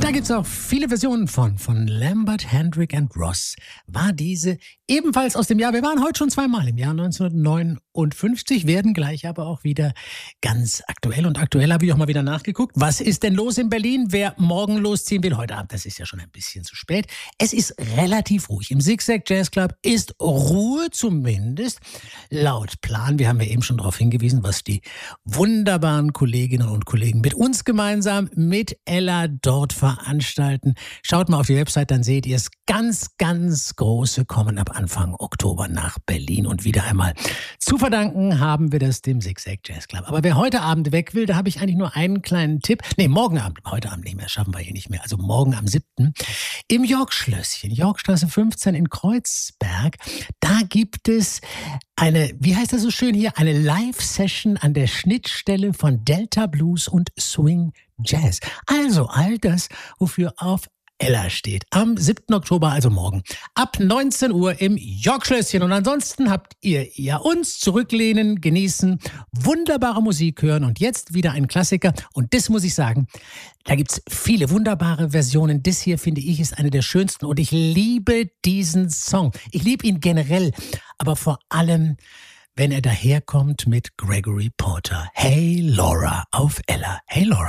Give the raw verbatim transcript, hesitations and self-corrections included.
Da gibt es auch viele Versionen von. Von Lambert, Hendrick and Ross war diese ebenfalls aus dem Jahr. Wir waren heute schon zweimal im Jahr neunzehnhundertneunundfünfzig, werden gleich aber auch wieder ganz aktuell. Und aktuell habe ich auch mal wieder nachgeguckt. Was ist denn los in Berlin? Wer morgen losziehen will, heute Abend, das ist ja schon ein bisschen zu spät. Es ist relativ ruhig. Im Zigzag Jazz Club ist Ruhe, zumindest laut Plan. Wir haben ja eben schon darauf hingewiesen, was die wunderbaren Kolleginnen und Kollegen mit uns gemeinsam mit Ella dort veranstalten. Schaut mal auf die Website, dann seht ihr es. Ganz, ganz große kommen ab Anfang Oktober nach Berlin. Und wieder einmal zu verdanken haben wir das dem Zigzag Jazz Club. Aber wer heute Abend weg will, da habe ich eigentlich nur einen kleinen Tipp. Nee, morgen Abend, heute Abend nicht mehr, schaffen wir hier nicht mehr. Also morgen am siebten im York-Schlösschen, Yorkstraße fünfzehn in Kreuzberg. Da gibt es eine, wie heißt das so schön hier, eine Live-Session an der Schnittstelle von Delta Blues und Swing Jazz. Also all das, wofür auf Ella steht. Am siebten Oktober, also morgen, ab neunzehn Uhr im York-Schlösschen. Und ansonsten habt ihr ja uns zurücklehnen, genießen, wunderbare Musik hören und jetzt wieder ein Klassiker. Und das muss ich sagen, da gibt's viele wunderbare Versionen. Das hier, finde ich, ist eine der schönsten und ich liebe diesen Song. Ich liebe ihn generell, aber vor allem, wenn er daherkommt mit Gregory Porter. Hey Laura auf Ella. Hey Laura.